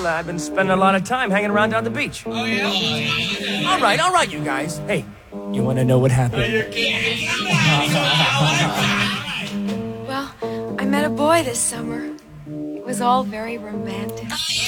Well, I've been spending a lot of time hanging around down the beach. Oh, yeah? All right, you guys. Hey, you want to know what happened? Well, I met a boy this summer. It was all very romantic.